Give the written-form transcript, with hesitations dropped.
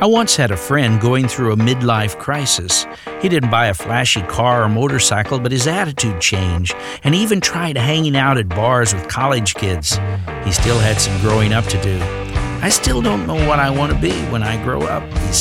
I once had a friend going through a midlife crisis. He didn't buy a flashy car or motorcycle, but his attitude changed, and he even tried hanging out at bars with college kids. He still had some growing up to do. I still don't know what I want to be when I grow up, he